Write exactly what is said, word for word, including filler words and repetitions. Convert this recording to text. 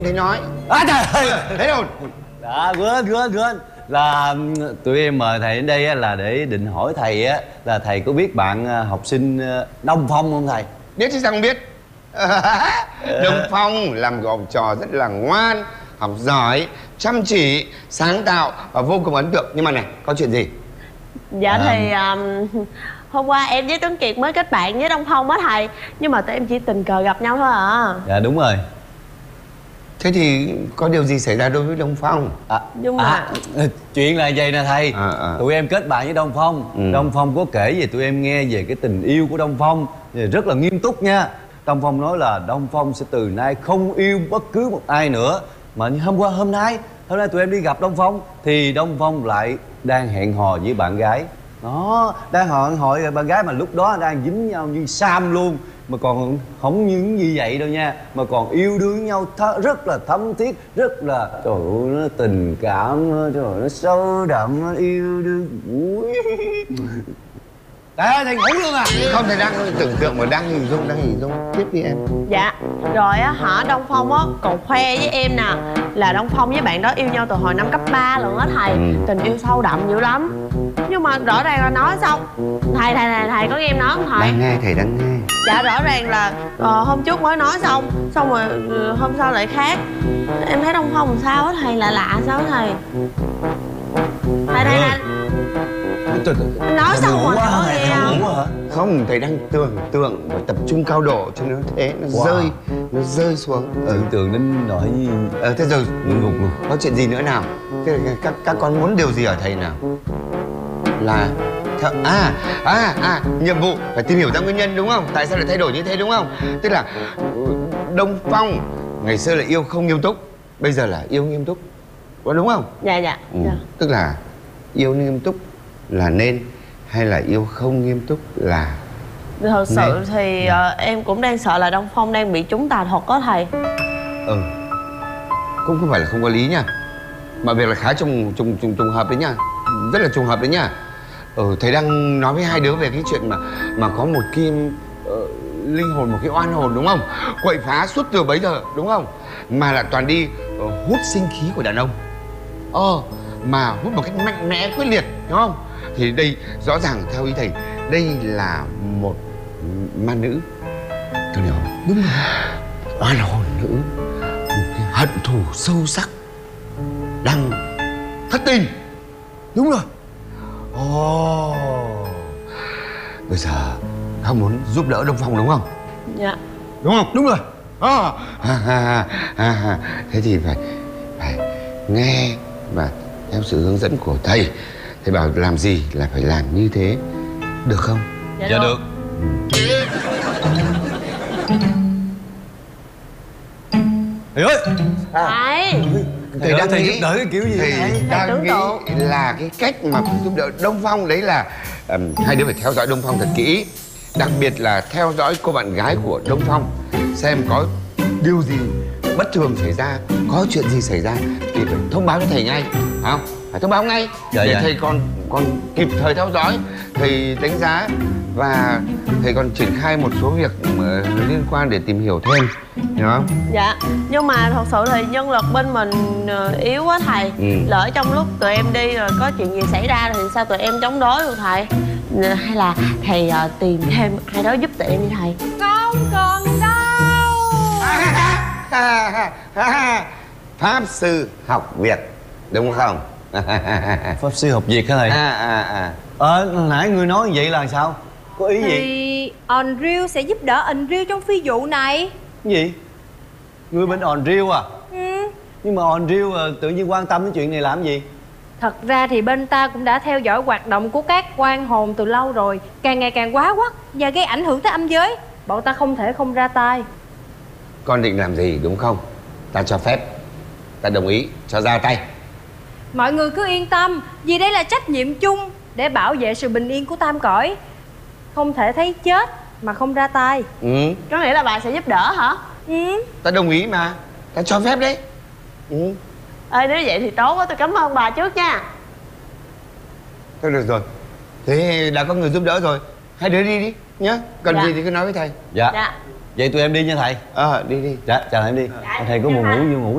Thầy nói. À trời ơi, Thấy rồi. Dạ quên quên quên là tụi em mời thầy đến đây là để định hỏi thầy á là thầy có biết bạn học sinh Đông Phong không thầy? Biết chứ sao không biết. Đông Phong làm học trò rất là ngoan, học giỏi, chăm chỉ, sáng tạo và vô cùng ấn tượng. Nhưng mà này, có chuyện gì? Dạ à... thì um, hôm qua em với Tuấn Kiệt mới kết bạn với Đông Phong á thầy. Nhưng mà tụi em chỉ tình cờ gặp nhau thôi à. Dạ đúng rồi. Thế thì có điều gì xảy ra đối với Đông Phong? À, nhưng mà à, chuyện là vậy nè thầy. à, à. Tụi em kết bạn với Đông Phong. ừ. Đông Phong có kể về tụi em nghe về cái tình yêu của Đông Phong, rất là nghiêm túc nha. Đông Phong nói là Đông Phong sẽ từ nay không yêu bất cứ một ai nữa. Mà hôm qua hôm nay Hôm nay tụi em đi gặp Đông Phong thì Đông Phong lại đang hẹn hò với bạn gái. Đó, đang hẹn hò với bạn gái mà lúc đó đang dính nhau như Sam luôn. Mà còn không những như vậy đâu nha, mà còn yêu đương nhau th rất là thấm thiết, rất là trời ơi, nó tình cảm, trời ơi, nó sâu đậm, nó yêu đương. Ui. Trời ơi, thầy ngủ luôn à? Không, thầy đang tưởng tượng mà đang hình dung, đang hình dung. Tiếp đi em. Dạ, rồi á hả, Đông Phong á còn khoe với em nè là Đông Phong với bạn đó yêu nhau từ hồi năm cấp ba luôn á thầy. ừ. Tình yêu sâu đậm dữ lắm. Nhưng mà rõ ràng là nói xong. Thầy, thầy, thầy, thầy có nghe em nói không thầy? Đang nghe, thầy đang nghe. Dạ rõ ràng là uh, hôm trước mới nói xong, xong rồi uh, hôm sau lại khác. Em thấy Đông Phong làm sao á thầy, lạ lạ sao á thầy? Thầy, thầy, thầy Anh nói xong rồi thầy có nghe không? Không, thầy đang tưởng tượng và tập trung cao độ cho nó thế, nó wow. rơi, nó rơi xuống. Tưởng ừ. tượng đến nỗi ờ, thế rồi ngục có chuyện gì nữa nào? Thế các các con muốn điều gì ở thầy nào? Là theo à à à nhiệm vụ phải tìm hiểu ra nguyên nhân đúng không? Tại sao lại thay đổi như thế đúng không? Tức là Đông Phong ngày xưa là yêu không nghiêm túc, bây giờ là yêu nghiêm túc, có đúng không? Dạ dạ. ừ. dạ. Tức là yêu nghiêm túc là nên, hay là yêu không nghiêm túc là thật sự nên. Thì uh, em cũng đang sợ là Đông Phong đang bị trúng tà thuật đó thầy. Ừ, cũng không phải là không có lý nha, mà việc là khá trùng trùng trùng trùng hợp đấy nha, rất là trùng hợp đấy nha. Ừ, thầy đang nói với hai đứa về cái chuyện mà mà có một kim uh, linh hồn, một cái oan hồn đúng không, quậy phá suốt từ bấy giờ đúng không, mà lại toàn đi uh, hút sinh khí của đàn ông. Ờ, mà hút một cách mạnh mẽ quyết liệt đúng không? Thì đây rõ ràng theo ý thầy đây là một ma nữ. Tôi hiểu không? Đúng rồi. Oan hồn nữ, một cái hận thù sâu sắc đang thất tình. Đúng rồi. Ồ, bây giờเขาmuốn giúp đỡ Đông Phong đúng không? Dạ. Đúng không? Đúng rồi. À, à, à, à, à. Thế thì phải phải nghe và theo sự hướng dẫn của thầy. Thầy bảo làm gì là phải làm như thế, được không? Dạ, dạ được. Thầy ơi! Thầy! Thầy đang thầy nghĩ giúp đỡ cái kiểu gì? Thầy thầy đang nghĩ là cái cách mà giúp đỡ Đông Phong đấy là um, hai đứa phải theo dõi Đông Phong thật kỹ. Đặc biệt là theo dõi cô bạn gái của Đông Phong, xem có điều gì bất thường xảy ra, có chuyện gì xảy ra thì phải thông báo cho thầy ngay, không? Phải thông báo ngay dạ, để dạ. thầy còn còn kịp thời theo dõi, thầy đánh giá và thầy còn triển khai một số việc liên quan để tìm hiểu thêm, hiểu không? Dạ, nhưng mà thật sự thì nhân lực bên mình yếu quá thầy. ừ. Lỡ trong lúc tụi em đi rồi có chuyện gì xảy ra thì sao tụi em chống đối được thầy? Hay là thầy uh, tìm thêm ai đó giúp tụi em đi thầy? Không cần đâu. Pháp sư học Việt đúng không? Pháp sư học Việt hả thầy? À à à. Ờ, nãy người nói như vậy là sao? Có ý thì gì? Thì Unreal sẽ giúp đỡ Unreal trong phi vụ này. Cái gì? Người bên Unreal à? Ừ. Nhưng mà Unreal tự nhiên quan tâm đến chuyện này làm gì? Thật ra thì bên ta cũng đã theo dõi hoạt động của các oan hồn từ lâu rồi, càng ngày càng quá quắt và gây ảnh hưởng tới âm giới. Bọn ta không thể không ra tay. Con định làm gì đúng không? Ta cho phép, ta đồng ý cho ra tay. Mọi người cứ yên tâm, vì đây là trách nhiệm chung để bảo vệ sự bình yên của tam cõi. Không thể thấy chết mà không ra tay. Ừ. Có nghĩa là bà sẽ giúp đỡ hả? Ừ. Ta đồng ý mà, ta cho phép đấy. Ừ. Ê, nếu vậy thì tốt quá, tôi cảm ơn bà trước nha. Thôi được rồi, thế đã có người giúp đỡ rồi, hai đứa đi đi nhá. Cần dạ. gì thì cứ nói với thầy. Dạ, dạ. Vậy tụi em đi nha thầy. Ờ, à, đi đi. Dạ, chào em đi. Dạ, thầy có buồn ngủ vô ngủ.